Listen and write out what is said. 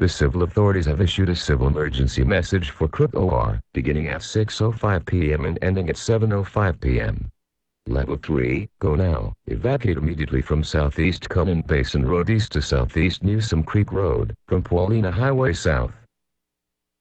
The civil authorities have issued a civil emergency message for Crook OR, beginning at 6:05 p.m. and ending at 7:05 p.m. Level 3, go now. Evacuate immediately from Southeast Conan Basin Road east to Southeast Newsom Creek Road, from Paulina Highway south.